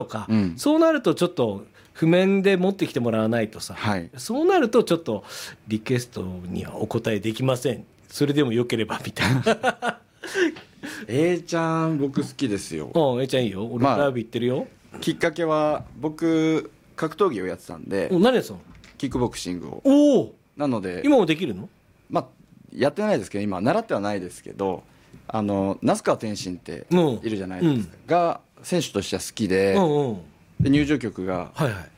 とか、 うん、 そうなるとちょっと譜面で持ってきてもらわないとさ、 はい、 そうなるとちょっとリクエストにはお答えできません、それでもよければみたいな A ちゃん僕好きですよ。 A ちゃんいいよ、俺ライブ行ってるよ、 きっかけは僕格闘技をやってたんで、 何やつのキックボクシングを。 おお、 なので今もできるの？ まあやってないですけど、今習ってはないですけど、那須川天心っているじゃないですか、が選手としては好きで、で入場曲が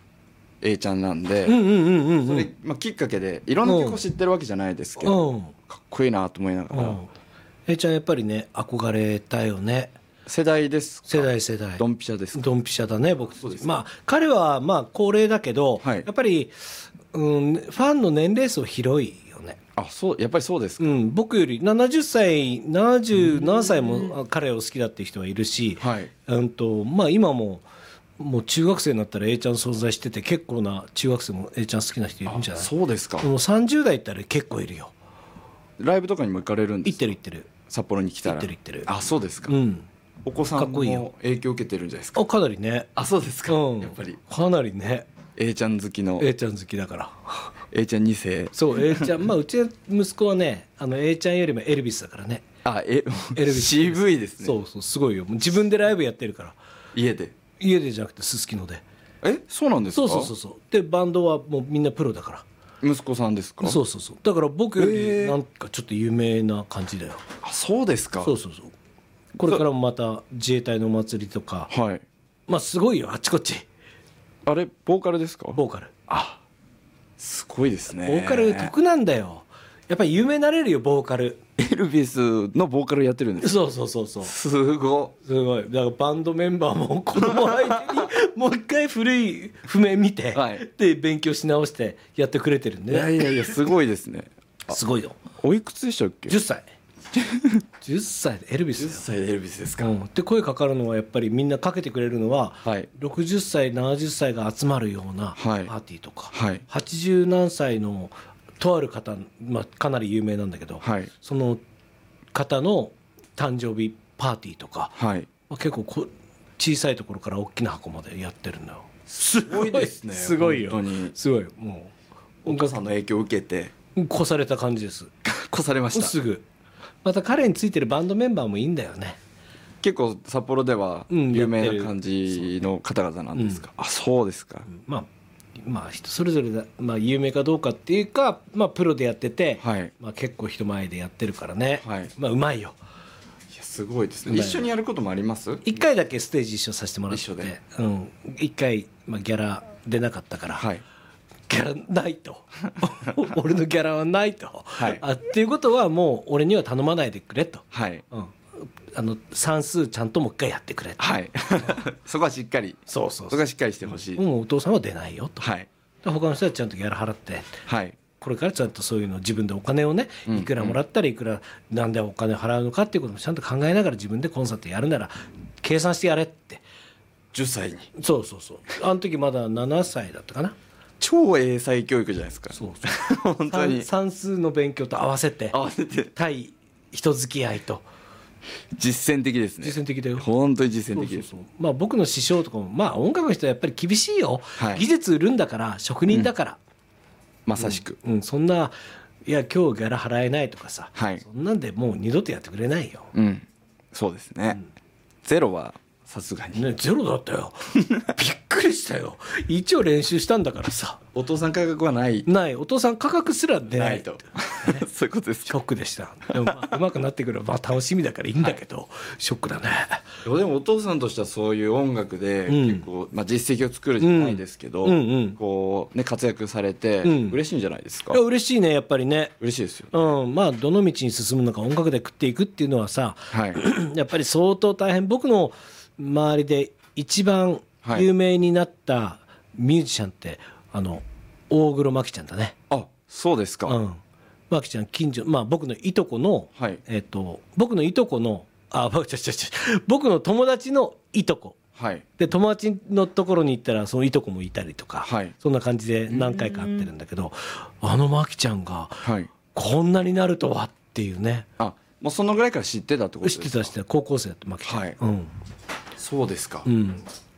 A ちゃんなんで、それ、きっかけでいろんな曲を知ってるわけじゃないですけど、かっこいいなと思いながら。 A ちゃんやっぱりね憧れたよね。 世代ですか？ 世代ドンピシャですか？ ドンピシャだね僕。彼は高齢だけど、やっぱり、ファンの年齢層広いよね。 そう、やっぱりそうですか。 僕より70歳77歳も彼を好きだっていう人はいるし、今もう中学生になったら A ちゃん存在してて、結構な中学生も A ちゃん好きな人いるんじゃない？ そうですか。 もう30代いったら結構いるよ。 ライブとかにも行かれるんですか？ 行ってる札幌に来たら。 行ってる。 そうですか。お子さんも影響を受けてるんじゃないですか？ かなりね。 そうですか。やっぱりかなりね。 A ちゃん好きの A ちゃん好きだから A ちゃん2世。 そう A ちゃんうちの息子はねA ちゃんよりもエルビスだからね。 エルビス渋いですね。 そうすごいよ。自分でライブやってるから。家でじゃなくてすすきので。 そうなんですか？ そうでバンドはもうみんなプロだから。 息子さんですか？ そうだから僕よりなんかちょっと有名な感じだよ。 そうですか。 そうこれからもまた自衛隊のお祭りとか、すごいよあっちこっち。 あれボーカルですか？ ボーカル。 すごいですね。 ボーカル得なんだよ。やっぱり有名になれるよボーカル。 エルビスのボーカルやってるんですか？ そうすごい。だからバンドメンバーも子供相手にもう一回古い譜面見て、で勉強し直してやってくれてるんで。 いやすごいですね。 すごいよ。 おいくつでしたっけ？ 10歳10歳でエルビスだよ。 10歳でエルビスですか？ で声かかるのはやっぱりみんなかけてくれるのは、60歳70歳が集まるようなパーティーとか、80何歳のとある方、かなり有名なんだけど、その方の誕生日パーティーとか、結構小さいところから大きな箱までやってるんだよ。 すごいですね。 すごいよ。 本当にすごい。もうお母さんの影響を受けて越された感じです。 越されました。 すぐ。また彼についてるバンドメンバーもいいんだよね。 結構札幌では有名な感じの方々なんですか？そうですか。 人それぞれだ、有名かどうかっていうか、プロでやってて、結構人前でやってるからね、うまいよ。 いやすごいですね。一緒にやることもあります？ 1回だけステージ一緒させてもらって、 一緒で、 1回、ギャラ出なかったから、ギャラないと俺のギャラはないと、っていうことはもう俺には頼まないでくれと、算数ちゃんともう一回やってくれと、 そこはしっかり、そこはしっかりしてほしい。 お父さんは出ないよと、他の人はちゃんとギャラ払って、これからちゃんとそういうの自分でお金をね、いくらもらったらいくらなんでお金を払うのかっていうこともちゃんと考えながら自分でコンサートやるなら計算してやれって。 10歳に。 そうあの時まだ7歳だったかな。 超英才教育じゃないですか。本当に算数の勉強と合わせて対人付き合いと実践的ですね。 実践的だよ。 本当に実践的です。 僕の師匠とかも音楽の人はやっぱり厳しいよ、技術売るんだから職人だから、 まさしく、 そんないや今日ギャラ払えないとかさ、そんなんでもう二度とやってくれないよ。 そうですね、ゼロはさすがにね。ゼロだったよびっくりしたよ。一応練習したんだからさ。 お父さん価格はないお父さん価格すら出ないとそういうことです。 ショックでした。でもうまくなってくれば楽しみだからいいんだけど、ショックだね。 でもお父さんとしてはそういう音楽で結構、実績を作るじゃないですけど、こうね活躍されて嬉しいんじゃないですか？ いや嬉しいね、やっぱりね。 嬉しいですよ、 どの道に進むのか音楽で食っていくっていうのはさ、やっぱり相当大変。僕の周りで一番有名になったミュージシャンって大黒摩季ちゃんだね。 そうですか。 摩季ちゃん近所、僕のいとこの、僕のいとこの僕の友達のいとこ、で友達のところに行ったらそのいとこもいたりとか、そんな感じで何回か会ってるんだけど、摩季ちゃんがこんなになるとはっていうね。 もうそのぐらいから知ってたってことですか？ 知ってた高校生だった摩季ちゃん。 そうですか。